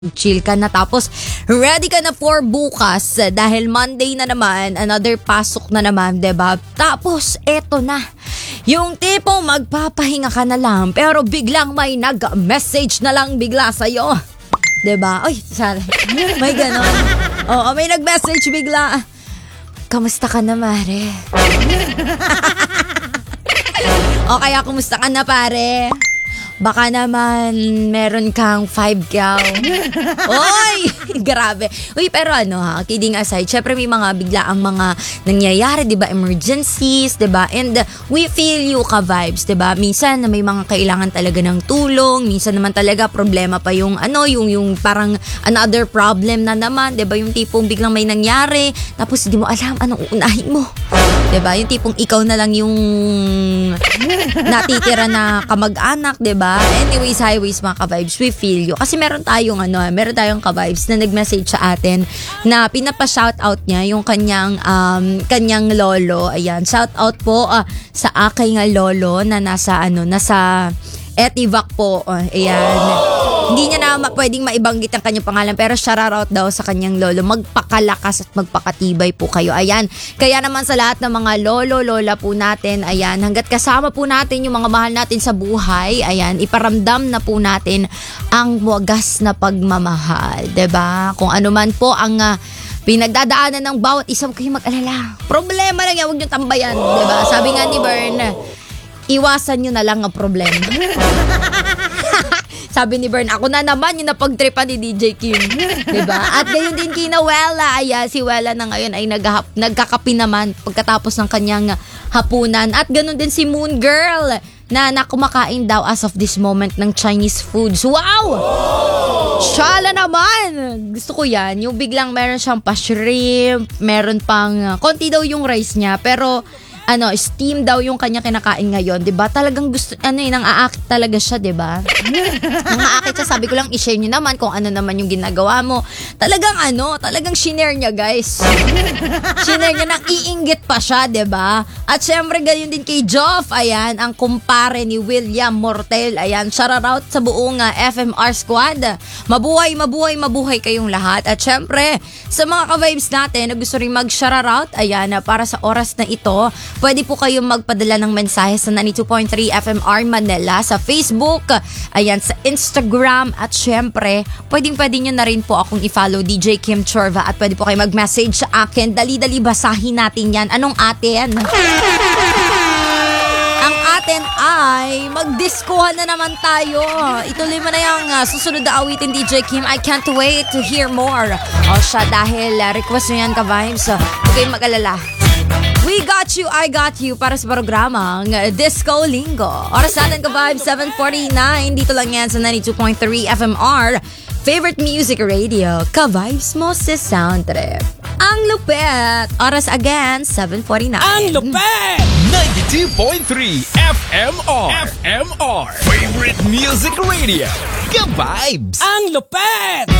chill ka na tapos ready ka na for bukas dahil Monday na naman, another pasok na naman, 'di ba? Tapos eto na. Yung tipong magpapahinga ka na lang pero biglang may nag-message na lang bigla sa iyo. 'Di ba? Ay, sorry. May ganon. Oo, may nag-message bigla. Kamusta ka na, Mare? O kaya kumusta ka na, pare? Baka naman meron kang 5 gal. Oy! Grabe. Uy, pero kidding aside, syempre may mga biglaang mga nangyayari, 'di ba? Emergencies, 'di ba? And we feel you ka-vibes, 'di ba? Minsan may mga kailangan talaga ng tulong, minsan naman talaga problema pa yung yung parang another problem na naman, 'di ba? Yung tipong biglang may nangyari, tapos hindi mo alam anong uunahin mo. 'Di ba? Yung tipong ikaw na lang yung natitira na kamag-anak, 'di ba? Anyways, highways mga ka-vibes, we feel you. Kasi meron tayong ka-vibes na nag-message sa atin na pinapa-shoutout niya yung kanyang lolo. Ayan, shoutout po sa aking lolo na nasa Etivac po. Ayan. Hindi niya na pwedeng maibanggit ang kanyang pangalan pero shoutout daw sa kanyang lolo. Magpakalakas at magpakatibay po kayo. Ayan. Kaya naman sa lahat ng mga lolo, lola po natin, ayan, hanggat kasama po natin yung mga mahal natin sa buhay, ayan, iparamdam na po natin ang wagas na pagmamahal. 'Di ba? Kung ano man po ang pinagdadaanan ng bawat isa, huwag kayong mag-alala. Problema lang yan, huwag nyo tambayan. 'Di ba? Sabi nga ni Bern, iwasan nyo na lang ang problema. Sabi ni Bern, ako na naman yung napagtripan ni DJ Kim. Diba? At gayon din kina Wella. Ayan, si Wella na ngayon ay nagkakapi naman pagkatapos ng kanyang hapunan. At ganon din si Moon Girl na kumakain daw as of this moment ng Chinese foods. Wow! Shala naman! Gusto ko yan. Yung biglang meron siyang pa-shrimp, meron pang konti daw yung rice niya, pero steam daw yung kanya kinakain ngayon, 'di ba? Talagang gusto nang-aakit talaga siya, 'di ba? Nang-aakit siya, sabi ko lang i-share niyo naman kung ano naman yung ginagawa mo. Talagang shinare niya, guys. Shinare niya, nang iinggit pa siya, 'di ba? At syempre ganyan din kay Joff, ayan, ang kumpare ni William Mortel. Ayan, shoutout sa buong FMR squad. Mabuhay kayong lahat. At syempre, sa mga ka-vibes natin na gusto rin mag-shoutout, ayan, para sa oras na ito, pwede po kayong magpadala ng mensahe sa 92.3 FMR Manila sa Facebook, ayan, sa Instagram, at syempre, pwede nyo na rin po akong i-follow DJ Kim Chorva at pwede po kayo mag-message sa akin. Dali-dali basahin natin yan. Anong atin? Ang atin ay magdiskuhan na naman tayo. Ituloy mo na yung susunod na awitin, DJ Kim. I can't wait to hear more. O siya, dahil request nyo yan ka-vibes. Huwag kayong mag-alala. We got you, I got you para sa programang Disco Linggo. Oras natin ka-vibes, 7:49. Dito lang yan sa 92.3 FMR. Favorite Music Radio. Ka-vibes mo sa Sound Trip. Ang lupet. Oras again, 7:49. Ang lupet! 92.3 FMR. Favorite Music Radio. Ka-vibes! Ang lupet!